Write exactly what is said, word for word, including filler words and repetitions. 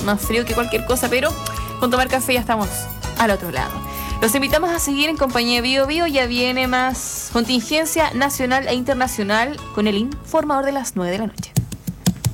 más frío que cualquier cosa, pero con tomar café ya estamos al otro lado. Los invitamos a seguir en compañía de Bio Bio. Ya viene más contingencia nacional e internacional con el informador de las nueve de la noche.